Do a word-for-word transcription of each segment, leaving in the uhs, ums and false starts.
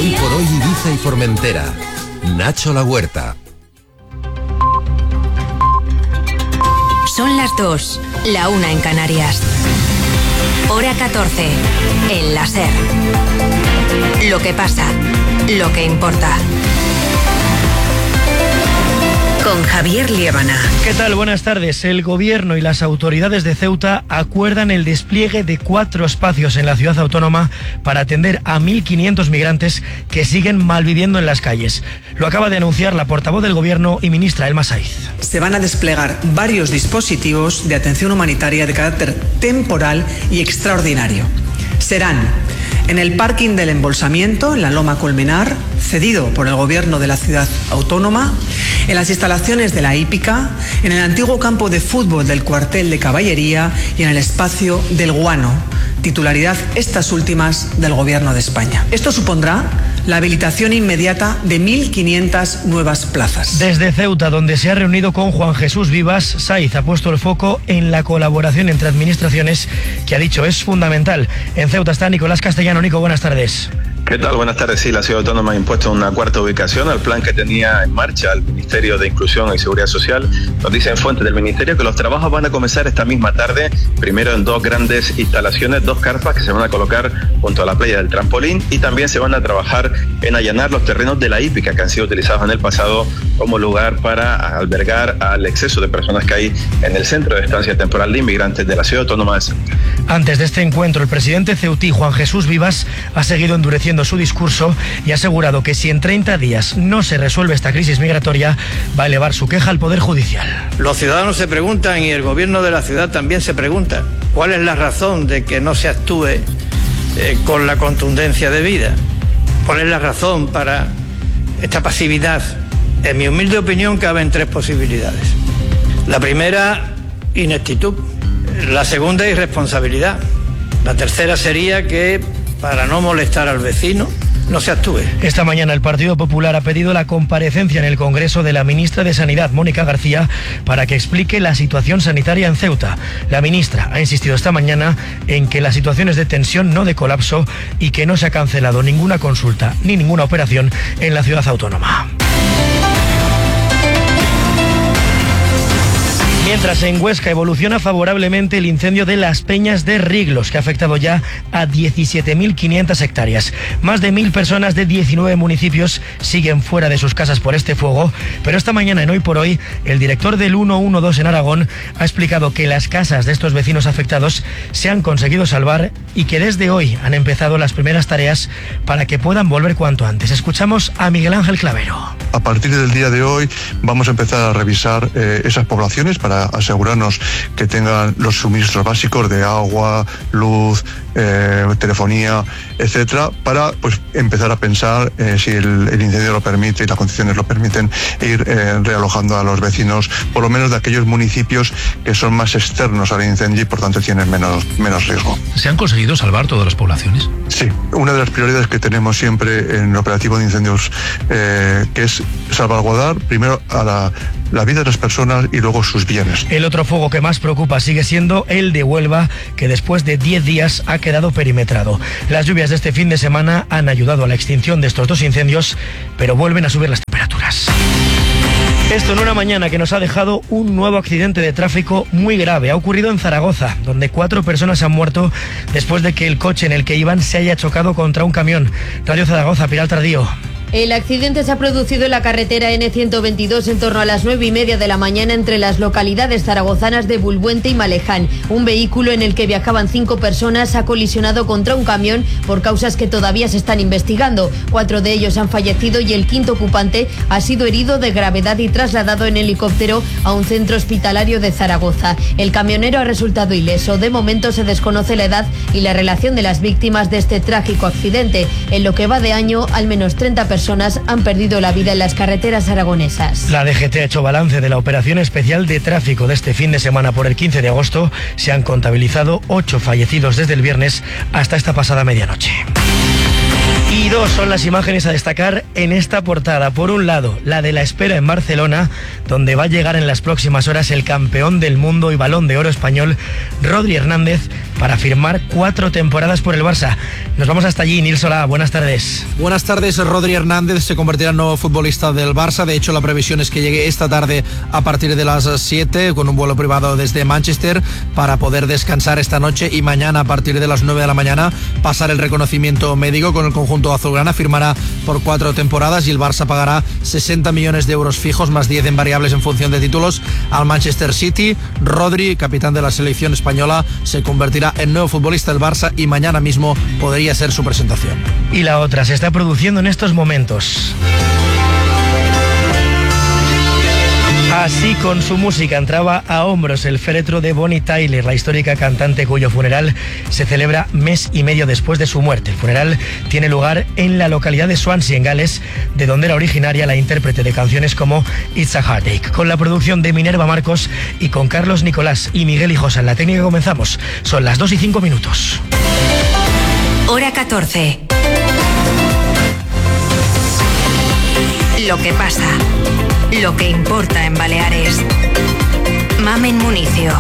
Hoy por hoy Ibiza y Formentera. Nacho La Huerta. Son las dos, la una en Canarias. Hora catorce, en la SER. Lo que pasa, lo que importa. Con Javier Liébana. ¿Qué tal? Buenas tardes. El Gobierno y las autoridades de Ceuta acuerdan el despliegue de cuatro espacios en la ciudad autónoma para atender a mil quinientos migrantes que siguen malviviendo en las calles. Lo acaba de anunciar la portavoz del Gobierno y ministra Elma Saiz. Se van a desplegar varios dispositivos de atención humanitaria de carácter temporal y extraordinario. Serán en el parking del embolsamiento, en la Loma Colmenar, cedido por el Gobierno de la ciudad autónoma, en las instalaciones de la hípica, en el antiguo campo de fútbol del cuartel de caballería y en el espacio del Guano, titularidad estas últimas del Gobierno de España. Esto supondrá la habilitación inmediata de mil quinientas nuevas plazas. Desde Ceuta, donde se ha reunido con Juan Jesús Vivas, Saiz ha puesto el foco en la colaboración entre administraciones, que ha dicho es fundamental. En Ceuta está Nicolás Castellano. Nico, buenas tardes. ¿Qué tal? Buenas tardes. Sí, la Ciudad Autónoma ha impuesto una cuarta ubicación al plan que tenía en marcha el Ministerio de Inclusión y Seguridad Social. Nos dicen fuentes del Ministerio que los trabajos van a comenzar esta misma tarde, primero en dos grandes instalaciones, dos carpas que se van a colocar junto a la playa del Trampolín, y también se van a trabajar en allanar los terrenos de la hípica que han sido utilizados en el pasado como lugar para albergar al exceso de personas que hay en el centro de estancia temporal de inmigrantes de la Ciudad Autónoma de Ceuta. Antes de este encuentro, el presidente ceutí, Juan Jesús Vivas, ha seguido endureciendo su discurso y ha asegurado que si en treinta días no se resuelve esta crisis migratoria, va a elevar su queja al Poder Judicial. Los ciudadanos se preguntan, y el gobierno de la ciudad también se pregunta, ¿cuál es la razón de que no se actúe eh, con la contundencia debida? ¿Cuál es la razón para esta pasividad? En mi humilde opinión caben tres posibilidades. La primera, ineptitud. La segunda, irresponsabilidad. La tercera sería que, para no molestar al vecino, no se actúe. Esta mañana el Partido Popular ha pedido la comparecencia en el Congreso de la ministra de Sanidad, Mónica García, para que explique la situación sanitaria en Ceuta. La ministra ha insistido esta mañana en que la situación es de tensión, no de colapso, y que no se ha cancelado ninguna consulta ni ninguna operación en la ciudad autónoma. Mientras en Huesca evoluciona favorablemente el incendio de Las Peñas de Riglos, que ha afectado ya a diecisiete mil quinientas hectáreas. Más de mil personas de diecinueve municipios siguen fuera de sus casas por este fuego, pero esta mañana en Hoy por Hoy, el director del ciento doce en Aragón ha explicado que las casas de estos vecinos afectados se han conseguido salvar y que desde hoy han empezado las primeras tareas para que puedan volver cuanto antes. Escuchamos a Miguel Ángel Clavero. A partir del día de hoy vamos a empezar a revisar eh, esas poblaciones para asegurarnos que tengan los suministros básicos de agua, luz, eh, telefonía, etcétera, para pues empezar a pensar eh, si el, el incendio lo permite y las condiciones lo permiten, ir eh, realojando a los vecinos, por lo menos de aquellos municipios que son más externos al incendio y por tanto tienen menos, menos riesgo. ¿Se han conseguido salvar todas las poblaciones? Sí, una de las prioridades que tenemos siempre en el operativo de incendios, eh, que es salvaguardar primero a la, la vida de las personas y luego sus bienes. El otro fuego que más preocupa sigue siendo el de Huelva, que después de diez días ha quedado perimetrado. Las lluvias de este fin de semana han ayudado a la extinción de estos dos incendios, pero vuelven a subir las temperaturas. Esto en una mañana que nos ha dejado un nuevo accidente de tráfico muy grave. Ha ocurrido en Zaragoza, donde cuatro personas han muerto después de que el coche en el que iban se haya chocado contra un camión. Radio Zaragoza, Pilar Tardío. El accidente se ha producido en la carretera ene ciento veintidós en torno a las nueve y media de la mañana entre las localidades zaragozanas de Bulbuente y Maleján. Un vehículo en el que viajaban cinco personas ha colisionado contra un camión por causas que todavía se están investigando. Cuatro de ellos han fallecido y el quinto ocupante ha sido herido de gravedad y trasladado en helicóptero a un centro hospitalario de Zaragoza. El camionero ha resultado ileso. De momento se desconoce la edad y la relación de las víctimas de este trágico accidente. En lo que va de año, al menos treinta personas han perdido la vida en las carreteras aragonesas. La D G T ha hecho balance de la operación especial de tráfico de este fin de semana por el quince de agosto. Se han contabilizado ocho fallecidos desde el viernes hasta esta pasada medianoche. Y dos son las imágenes a destacar en esta portada. Por un lado, la de la espera en Barcelona, donde va a llegar en las próximas horas el campeón del mundo y Balón de Oro español, Rodri Hernández, para firmar cuatro temporadas por el Barça. Nos vamos hasta allí. Nils Solá, buenas tardes. Buenas tardes. Rodri Hernández se convertirá en nuevo futbolista del Barça. De hecho, la previsión es que llegue esta tarde a partir de las siete con un vuelo privado desde Manchester para poder descansar esta noche y mañana a partir de las nueve de la mañana pasar el reconocimiento médico con el conjunto azulgrana. Firmará por cuatro temporadas y el Barça pagará sesenta millones de euros fijos más diez en variables en función de títulos al Manchester City. Rodri, capitán de la selección española, se convertirá en nuevo futbolista del Barça y mañana mismo podría ser su presentación. Y la otra se está produciendo en estos momentos. Así, con su música, entraba a hombros el féretro de Bonnie Tyler, la histórica cantante cuyo funeral se celebra mes y medio después de su muerte. El funeral tiene lugar en la localidad de Swansea, en Gales, de donde era originaria la intérprete de canciones como It's a Heartache. Con la producción de Minerva Marcos y con Carlos Nicolás y Miguel Hijosa en la técnica comenzamos. Son las dos y cinco minutos. Hora catorce. Lo que pasa. Lo que importa en Baleares. Mamen Municio.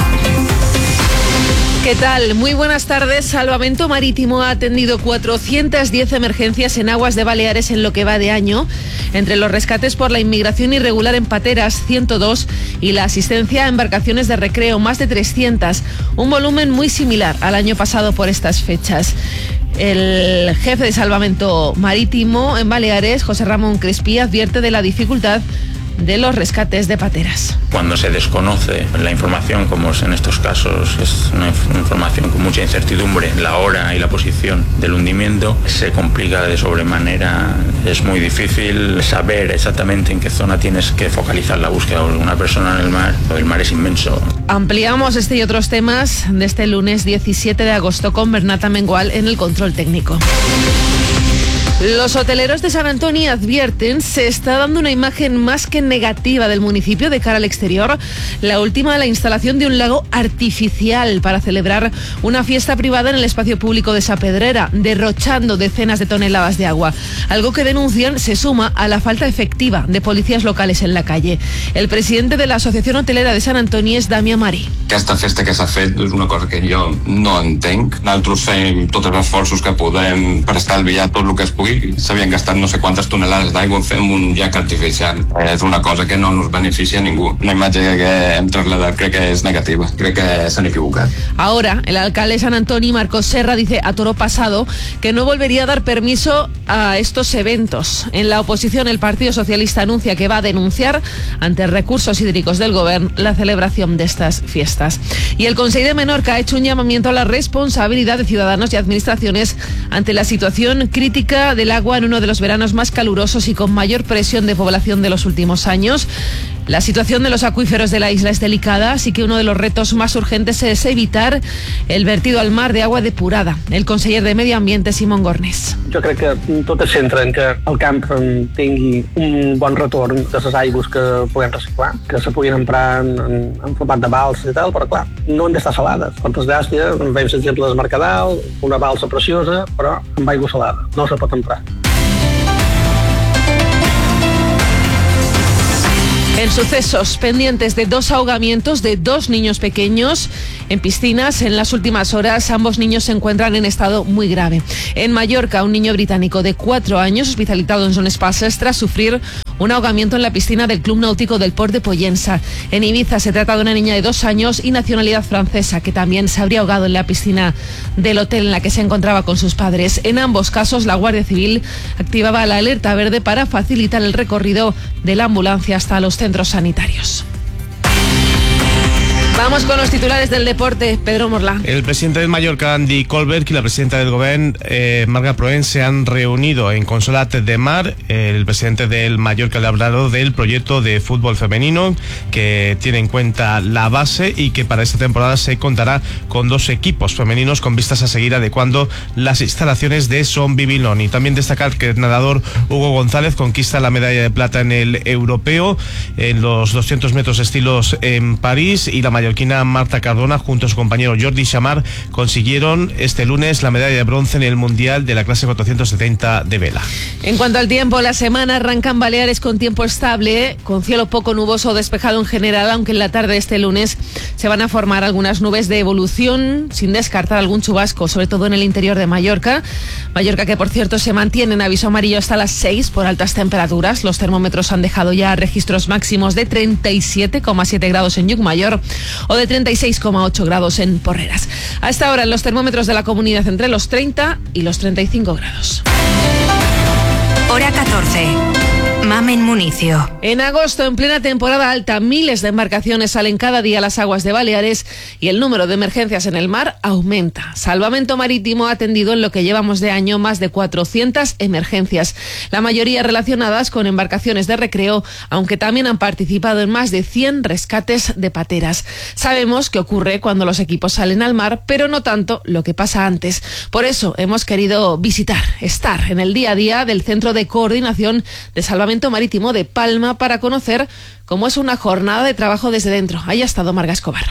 ¿Qué tal? Muy buenas tardes. Salvamento Marítimo ha atendido cuatrocientas diez emergencias en aguas de Baleares en lo que va de año. Entre los rescates por la inmigración irregular en pateras, ciento dos, y la asistencia a embarcaciones de recreo, más de trescientas. Un volumen muy similar al año pasado por estas fechas. El jefe de Salvamento Marítimo en Baleares, José Ramón Crespí, advierte de la dificultad de los rescates de pateras. Cuando se desconoce la información, como es en estos casos, es una información con mucha incertidumbre, la hora y la posición del hundimiento, se complica de sobremanera. Es muy difícil saber exactamente en qué zona tienes que focalizar la búsqueda de una persona en el mar. El mar es inmenso. Ampliamos este y otros temas de este lunes diecisiete de agosto con Bernat Amengual en el control técnico. Los hoteleros de San Antoni advierten se está dando una imagen más que negativa del municipio de cara al exterior. La última, la instalación de un lago artificial para celebrar una fiesta privada en el espacio público de Sa Pedrera, derrochando decenas de toneladas de agua. Algo que denuncian se suma a la falta efectiva de policías locales en la calle. El presidente de la Asociación Hotelera de Sant Antoni és Damià Marí. Aquesta festa que s'ha fet és una cosa que jo no entenc. Nosaltres fem tots els esforços que podem per estalviar tot el que es pugui. S'havien gastat no sé quantes tonelades d'aigua, fem un llac artificial. És una cosa que no nos beneficia a ningú. Una imatge que hem trasladat crec que és negativa. Crec que s'han equivocat. Ahora, el alcalde de San Antoni, Marcos Serra, dice a toro pasado que no volvería a dar permiso a estos eventos. En la oposición, el Partido Socialista anuncia que va a denunciar ante recursos hídricos del Gobierno la celebración de estas fiestas. Y el Consell de Menorca ha hecho un llamamiento a la responsabilidad de ciudadanos y administraciones ante la situación crítica del agua en uno de los veranos más calurosos y con mayor presión de población de los últimos años. La situación de los acuíferos de la isla es delicada, así que uno de los retos más urgentes es evitar el vertido al mar de agua depurada. El conseller de Medio Ambiente, Simón Gornés. Jo crec que tot es centra en que el camp tingui un bon retorn de les aigües que puguem reciclar, que se puguin emprar en, en, en format de balsa i tal, però clar, no han d'estar salades. Per desgràcia, veiem l'exemple del Mercadal, una balsa preciosa, però amb aigua salada. No se pot emprar. En sucesos, pendientes de dos ahogamientos de dos niños pequeños en piscinas en las últimas horas. Ambos niños se encuentran en estado muy grave. En Mallorca, un niño británico de cuatro años hospitalizado en Son Espases tras sufrir un ahogamiento en la piscina del Club Náutico del Port de Pollença. En Ibiza se trata de una niña de dos años y nacionalidad francesa que también se habría ahogado en la piscina del hotel en la que se encontraba con sus padres. En ambos casos, la Guardia Civil activaba la alerta verde para facilitar el recorrido de la ambulancia hasta los centros sanitarios. Vamos con los titulares del deporte. Pedro Morlá. El presidente del Mallorca, Andy Colbert, y la presidenta del Gobierno, eh, Marga Proen, se han reunido en Consolat de Mar. El presidente del Mallorca le ha hablado del proyecto de fútbol femenino que tiene en cuenta la base y que para esta temporada se contará con dos equipos femeninos con vistas a seguir adecuando las instalaciones de Son Bibilón. Y también destacar que el nadador Hugo González conquista la medalla de plata en el europeo en los doscientos metros estilos en París, y la mayoría mallorquina Marta Cardona junto a su compañero Jordi Chamar consiguieron este lunes la medalla de bronce en el Mundial de la clase cuatrocientos setenta de vela. En cuanto al tiempo, la semana arranca en Baleares con tiempo estable, con cielo poco nuboso o despejado en general, aunque en la tarde de este lunes se van a formar algunas nubes de evolución, sin descartar algún chubasco, sobre todo en el interior de Mallorca. Mallorca que, por cierto, se mantiene en aviso amarillo hasta las seis por altas temperaturas. Los termómetros han dejado ya registros máximos de treinta y siete coma siete grados en Llucmajor o de treinta y seis coma ocho grados en Porreras. A esta hora en los termómetros de la comunidad entre los treinta y los treinta y cinco grados. Hora catorce. Mamen Municio. En agosto, en plena temporada alta, miles de embarcaciones salen cada día a las aguas de Baleares y el número de emergencias en el mar aumenta. Salvamento Marítimo ha atendido en lo que llevamos de año más de cuatrocientas emergencias, la mayoría relacionadas con embarcaciones de recreo, aunque también han participado en más de cien rescates de pateras. Sabemos qué ocurre cuando los equipos salen al mar, pero no tanto lo que pasa antes. Por eso hemos querido visitar, estar en el día a día del Centro de Coordinación de Salvamento Marítimo de Palma para conocer cómo es una jornada de trabajo desde dentro. Ahí ha estado Marga Escobar.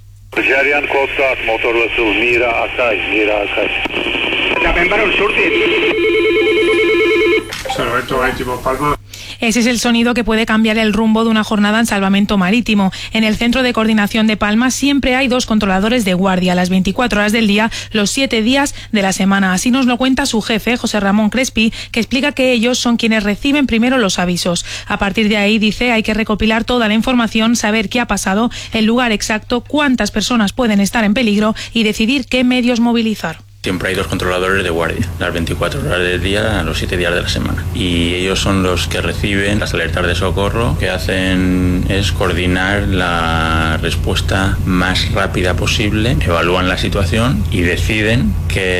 Salvamento Marítimo Palma. Ese es el sonido que puede cambiar el rumbo de una jornada en salvamento marítimo. En el Centro de Coordinación de Palma siempre hay dos controladores de guardia, las veinticuatro horas del día, los siete días de la semana. Así nos lo cuenta su jefe, José Ramón Crespi, que explica que ellos son quienes reciben primero los avisos. A partir de ahí, dice, hay que recopilar toda la información, saber qué ha pasado, el lugar exacto, cuántas personas pueden estar en peligro y decidir qué medios movilizar. Siempre hay dos controladores de guardia, las veinticuatro horas del día, los siete días de la semana. Y ellos son los que reciben las alertas de socorro. Lo que hacen es coordinar la respuesta más rápida posible, evalúan la situación y deciden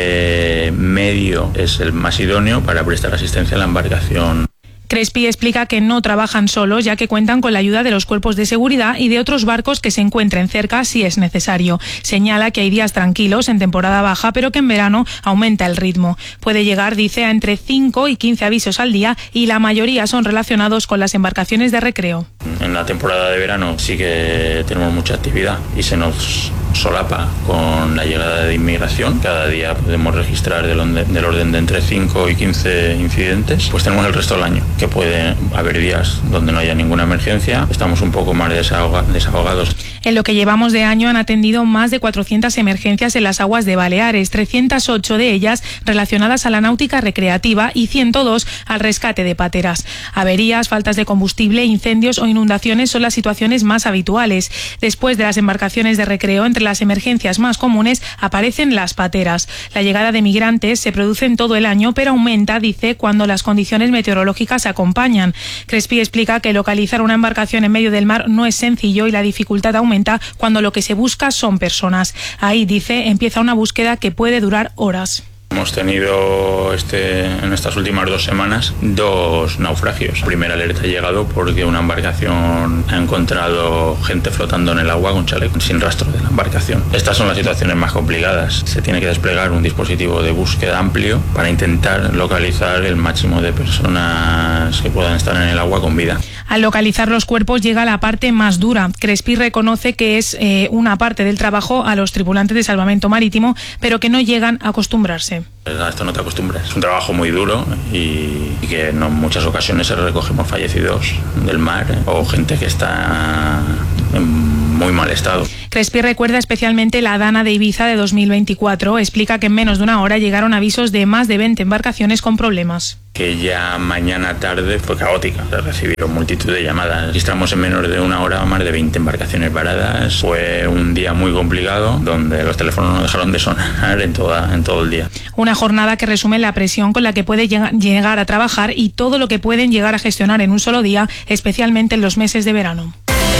qué medio es el más idóneo para prestar asistencia a la embarcación. Crespi explica que no trabajan solos, ya que cuentan con la ayuda de los cuerpos de seguridad y de otros barcos que se encuentren cerca si es necesario. Señala que hay días tranquilos en temporada baja, pero que en verano aumenta el ritmo. Puede llegar, dice, a entre cinco y quince avisos al día y la mayoría son relacionados con las embarcaciones de recreo. En la temporada de verano sí que tenemos mucha actividad y se nos solapa con la llegada de inmigración. Cada día podemos registrar del orden de entre cinco y quince incidentes. Pues tenemos el resto del año, que puede haber días donde no haya ninguna emergencia. Estamos un poco más desahogados. En lo que llevamos de año han atendido más de cuatrocientas emergencias en las aguas de Baleares, trescientas ocho de ellas relacionadas a la náutica recreativa y ciento dos al rescate de pateras. Averías, faltas de combustible, incendios o inundaciones son las situaciones más habituales. Después de las embarcaciones de recreo, entre las emergencias más comunes aparecen las pateras. La llegada de migrantes se produce en todo el año, pero aumenta, dice, cuando las condiciones meteorológicas acompañan. Crespi explica que localizar una embarcación en medio del mar no es sencillo y la dificultad aumenta cuando lo que se busca son personas. Ahí, dice, empieza una búsqueda que puede durar horas. Hemos tenido este, en estas últimas dos semanas dos naufragios. La primera alerta ha llegado porque una embarcación ha encontrado gente flotando en el agua con chaleco sin rastro de la embarcación. Estas son las situaciones más complicadas. Se tiene que desplegar un dispositivo de búsqueda amplio para intentar localizar el máximo de personas que puedan estar en el agua con vida. Al localizar los cuerpos llega la parte más dura. Crespi reconoce que es eh, una parte del trabajo a los tripulantes de salvamento marítimo, pero que no llegan a acostumbrarse. A esto no te acostumbras. Es un trabajo muy duro y, y que en muchas ocasiones recogemos fallecidos del mar o gente que está en muy mal estado. Crespi recuerda especialmente la Dana de Ibiza de dos mil veinticuatro. Explica que en menos de una hora llegaron avisos de más de veinte embarcaciones con problemas. Que ya mañana tarde fue caótica. Se recibieron multitud de llamadas. Registramos en menos de una hora más de veinte embarcaciones varadas. Fue un día muy complicado donde los teléfonos no dejaron de sonar en, toda, en todo el día. Una jornada que resume la presión con la que puede llegar a trabajar y todo lo que pueden llegar a gestionar en un solo día, especialmente en los meses de verano.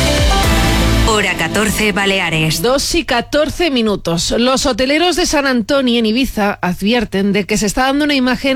Hora catorce, Baleares. dos y catorce minutos. Los hoteleros de San Antonio en Ibiza advierten de que se está dando una imagen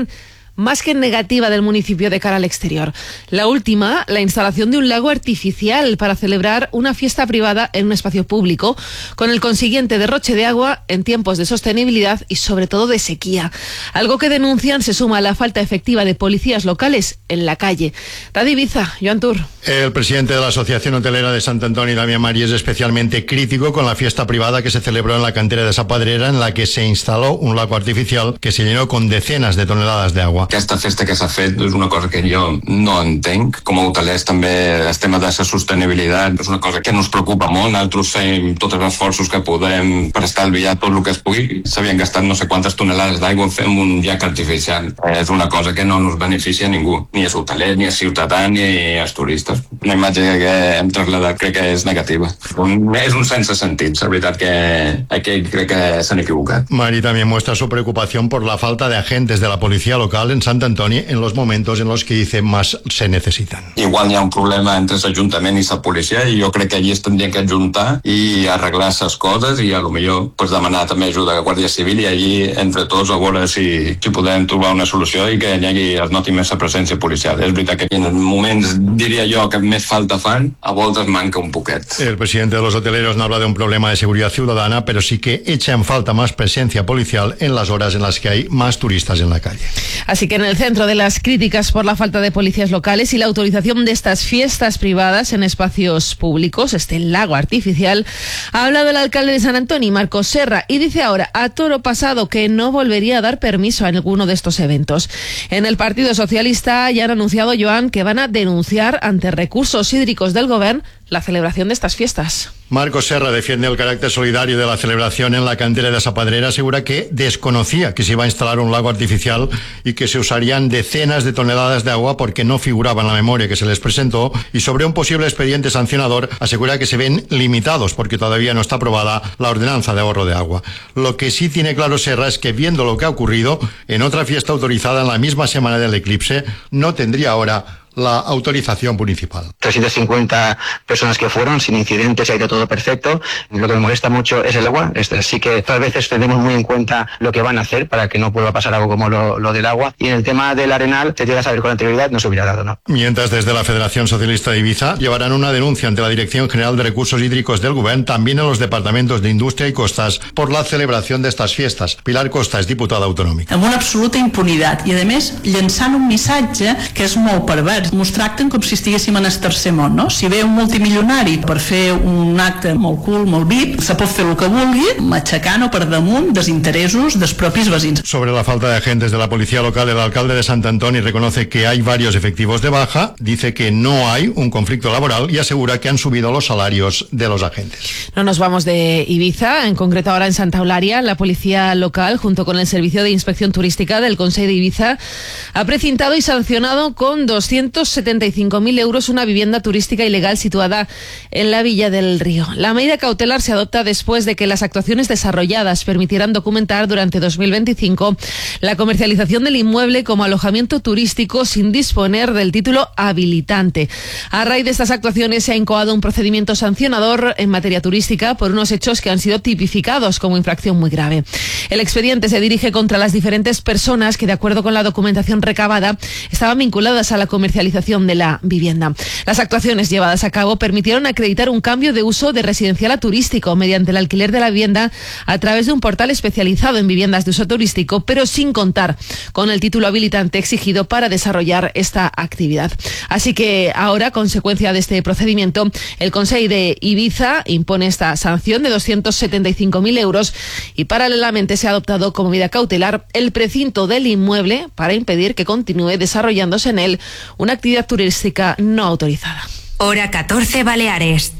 más que negativa del municipio de cara al exterior. La última, la instalación de un lago artificial para celebrar una fiesta privada en un espacio público, con el consiguiente derroche de agua en tiempos de sostenibilidad y sobre todo de sequía. Algo que denuncian se suma a la falta efectiva de policías locales en la calle. Radio Ibiza, Joan Tur. El presidente de la Asociación Hotelera de Sant Antoni, Damián Marí, es especialmente crítico con la fiesta privada que se celebró en la cantera de Sapadrera, en la que se instaló un lago artificial que se llenó con decenas de toneladas de agua. Aquesta festa que s'ha fet és una cosa que jo no entenc. Com a hotelers també el tema de la sostenibilitat és una cosa que ens preocupa molt. Nosaltres fem tots els esforços que podem per estalviar tot el que es pugui. S'havien gastat no sé quantes tonelades d'aigua, fem un llac artificial. És una cosa que no ens beneficia a ningú, ni als hotelers, ni als ciutadans, ni als turistes. Una imatge que hem traslladat crec que és negativa. Un, és un sense sentit. La veritat que aquí crec que s'han equivocat. Marí también muestra su preocupación por la falta de agentes de la policía local en Sant Antoni en los momentos en los que dice más se necesitan. Igual hi ha un problema entre l'Ajuntament i la policia i jo crec que allí es tindrien que ajuntar i arreglar les coses i a lo millor pues, demanar també ajuda a la Guàrdia Civil i allí entre tots a veure si, si podem trobar una solució i que hi hagi, es noti més la presència policial. És veritat que en moments, diria jo, que més falta fan, a voltes manca un poquet. El presidente de los hoteleros no habla de un problema de seguridad ciudadana, pero sí que echa en falta más presencia policial en las horas en las que hay más turistas en la calle. Así que en el centro de las críticas por la falta de policías locales y la autorización de estas fiestas privadas en espacios públicos, este lago artificial, ha hablado el alcalde de Sant Antoni, Marcos Serra, y dice ahora a toro pasado que no volvería a dar permiso a ninguno de estos eventos. En el Partido Socialista ya han anunciado, Joan, que van a denunciar ante recursos hídricos del Gobierno la celebración de estas fiestas. Marcos Serra defiende el carácter solidario de la celebración en la cantera de Sapadrera. Asegura que desconocía que se iba a instalar un lago artificial y que se usarían decenas de toneladas de agua porque no figuraba en la memoria que se les presentó, y sobre un posible expediente sancionador asegura que se ven limitados porque todavía no está aprobada la ordenanza de ahorro de agua. Lo que sí tiene claro Serra es que, viendo lo que ha ocurrido en otra fiesta autorizada en la misma semana del eclipse, no tendría ahora la autorización municipal. trescientas cincuenta personas que fueron sin incidentes, ha ido todo perfecto. Lo que me molesta mucho es el agua. Así que otras veces tenemos muy en cuenta lo que van a hacer para que no vuelva a pasar algo como lo, lo del agua. Y en el tema del Arenal, te llegas a saber con anterioridad, no se hubiera dado, ¿no? Mientras, desde la Federación Socialista de Ibiza llevarán una denuncia ante la Dirección General de Recursos Hídricos del Gobierno, también en los departamentos de Indústria y Costas, por la celebración de estas fiestas. Pilar Costa es diputada autonòmica. Amb una absoluta impunitat i, a més, llançant un missatge que és molt pervers. Ens tracten com si estiguéssim en el tercer món, no? Si ve un multimilionari per fer un acte molt cool, molt V I P, se pot fer el que vulgui, matxacant o per damunt dels interessos dels propis veïns. Sobre la falta de agentes de la policía local, el alcalde de Sant Antoni reconoce que hay varios efectivos de baja, dice que no hay un conflicto laboral y asegura que han subido los salarios de los agentes. No nos vamos de Ibiza, en concreto ahora en Santa Eulalia. La policía local, junto con el Servicio de Inspección Turística del Consell de Ibiza, ha precintado y sancionado con doscientos setenta y cinco mil euros una vivienda turística ilegal situada en la Villa del Río. La medida cautelar se adopta después de que las actuaciones desarrolladas permitieran documentar durante dos mil veinticinco la comercialización del inmueble como alojamiento turístico sin disponer del título habilitante. A raíz de estas actuaciones se ha incoado un procedimiento sancionador en materia turística por unos hechos que han sido tipificados como infracción muy grave. El expediente se dirige contra las diferentes personas que, de acuerdo con la documentación recabada, estaban vinculadas a la comercialización de la vivienda. Las actuaciones llevadas a cabo permitieron acreditar un cambio de uso de residencial a turístico mediante el alquiler de la vivienda a través de un portal especializado en viviendas de uso turístico, pero sin contar con el título habilitante exigido para desarrollar esta actividad. Así que ahora, consecuencia de este procedimiento, el Consell de Ibiza impone esta sanción de doscientos setenta y cinco mil euros y paralelamente se ha adoptado como medida cautelar el precinto del inmueble para impedir que continúe desarrollándose en él una actividad turística no autorizada. Hora catorce, Baleares.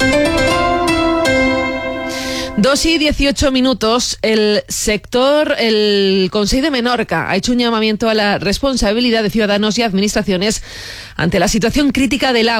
Dos y dieciocho minutos. El sector, el Consell de Menorca ha hecho un llamamiento a la responsabilidad de ciudadanos y administraciones ante la situación crítica del agua.